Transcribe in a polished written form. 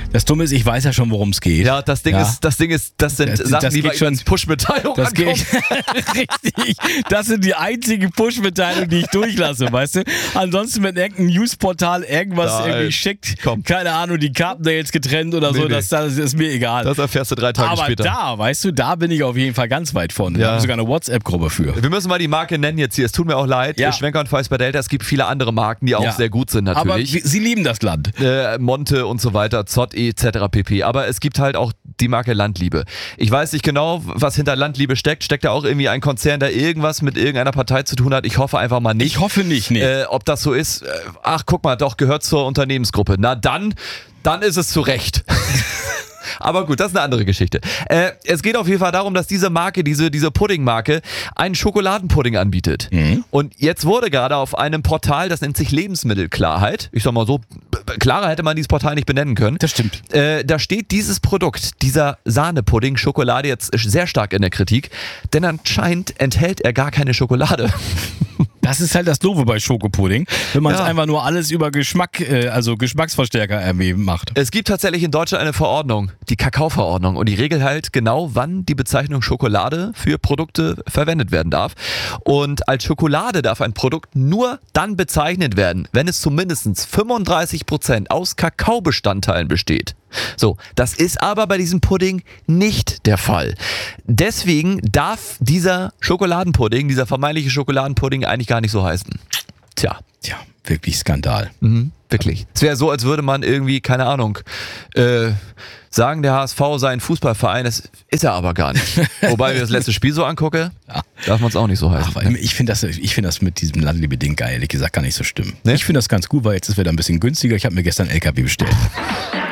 Das Dumme ist, ich weiß ja schon, worum es geht. Ja, das Ding ist, das sind Sachen, die bei schon als Push-Mitteilung ankommen. Richtig. Das sind die einzigen Push-Mitteilungen, die ich durchlasse, weißt du? Ansonsten, wenn irgendein Newsportal irgendwas irgendwie schickt, keine Ahnung, die Carpendales getrennt oder so, das ist mir egal. Das erfährst du 3 Tage später. Aber da, weißt du, da bin ich auf jeden Fall ganz weit vorne. Ja. Da haben wir sogar eine WhatsApp-Gruppe für. Wir müssen mal die Marke nennen jetzt hier. Es tut mir auch leid. Ja. Schwenker und Feiß bei Delta. Es gibt viele andere Marken, die auch sehr gut sind natürlich. Aber sie lieben das Land. Monte und so weiter, Zott etc. pp. Aber es gibt halt auch die Marke Landliebe. Ich weiß nicht genau, was hinter Landliebe steckt. Steckt da auch irgendwie ein Konzern, der irgendwas mit irgendeiner Partei zu tun hat? Ich hoffe einfach mal nicht. Ich hoffe nicht, nee. Ob das so ist, ach guck mal, doch, gehört zur Unternehmensgruppe. Na dann ist es zu Recht. Aber gut, das ist eine andere Geschichte. Es geht auf jeden Fall darum, dass diese Marke, diese Pudding-Marke, einen Schokoladenpudding anbietet. Mhm. Und jetzt wurde gerade auf einem Portal, das nennt sich Lebensmittelklarheit, ich sag mal so, klarer hätte man dieses Portal nicht benennen können. Das stimmt. Da steht dieses Produkt, dieser Sahnepudding, Schokolade, jetzt sehr stark in der Kritik, denn anscheinend enthält er gar keine Schokolade. Das ist halt das Doofe bei Schokopudding, wenn man es einfach nur alles über Geschmack, also Geschmacksverstärker macht. Es gibt tatsächlich in Deutschland eine Verordnung, die Kakaoverordnung, und die regelt halt genau, wann die Bezeichnung Schokolade für Produkte verwendet werden darf. Und als Schokolade darf ein Produkt nur dann bezeichnet werden, wenn es zumindest 35% aus Kakaobestandteilen besteht. So, das ist aber bei diesem Pudding nicht der Fall. Deswegen darf dieser Schokoladenpudding, dieser vermeintliche Schokoladenpudding eigentlich gar nicht so heißen. Tja, wirklich Skandal. Wirklich. Es wäre so, als würde man irgendwie, keine Ahnung, sagen, der HSV sei ein Fußballverein, das ist er aber gar nicht. Wobei, wenn ich das letzte Spiel so angucke, darf man es auch nicht so heißen. Ach, ich finde das mit diesem Landliebe-Ding geil, ehrlich gesagt, gar nicht so stimmen. Ne? Ich finde das ganz gut, weil jetzt ist wieder ein bisschen günstiger. Ich habe mir gestern einen LKW bestellt.